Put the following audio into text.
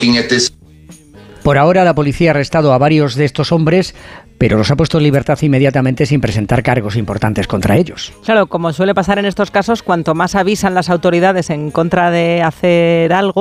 Por ahora la policía ha arrestado a varios de estos hombres, pero los ha puesto en libertad inmediatamente sin presentar cargos importantes contra ellos. Claro, como suele pasar en estos casos, cuanto más avisan las autoridades en contra de hacer algo,